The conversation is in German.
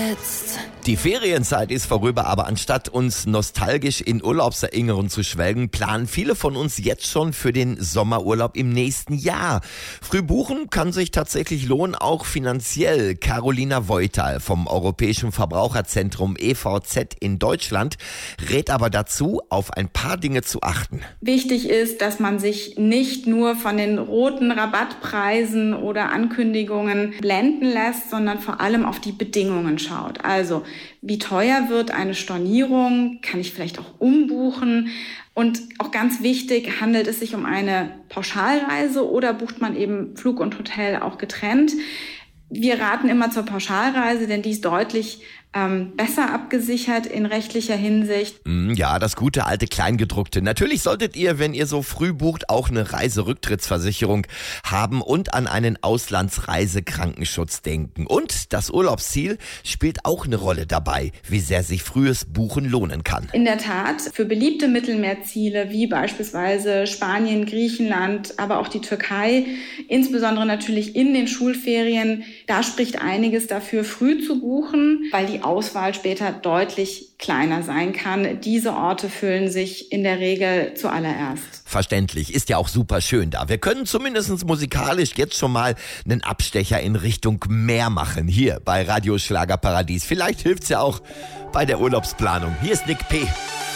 jetzt. Die Ferienzeit ist vorüber, aber anstatt uns nostalgisch in Urlaubserinnerungen zu schwelgen, planen viele von uns jetzt schon für den Sommerurlaub im nächsten Jahr. Früh buchen kann sich tatsächlich lohnen, auch finanziell. Carolina Voital vom Europäischen Verbraucherzentrum EVZ in Deutschland rät aber dazu, auf ein paar Dinge zu achten. Wichtig ist, dass man sich nicht nur von den roten Rabattpreisen oder Ankündigungen blenden lässt, sondern vor allem auf die Bedingungen schaut. Also, wie teuer wird eine Stornierung? Kann ich vielleicht auch umbuchen? Und auch ganz wichtig, handelt es sich um eine Pauschalreise oder bucht man eben Flug und Hotel auch getrennt? Wir raten immer zur Pauschalreise, denn die ist deutlich besser abgesichert in rechtlicher Hinsicht. Ja, das gute alte Kleingedruckte. Natürlich solltet ihr, wenn ihr so früh bucht, auch eine Reiserücktrittsversicherung haben und an einen Auslandsreisekrankenschutz denken. Und das Urlaubsziel spielt auch eine Rolle dabei, wie sehr sich frühes Buchen lohnen kann. In der Tat, für beliebte Mittelmeerziele wie beispielsweise Spanien, Griechenland, aber auch die Türkei, insbesondere natürlich in den Schulferien, da spricht einiges dafür, früh zu buchen, weil die Auswahl später deutlich kleiner sein kann. Diese Orte füllen sich in der Regel zuallererst. Verständlich, ist ja auch super schön da. Wir können zumindest musikalisch jetzt schon mal einen Abstecher in Richtung Meer machen, hier bei Radio Schlagerparadies. Vielleicht hilft's ja auch bei der Urlaubsplanung. Hier ist Nick P.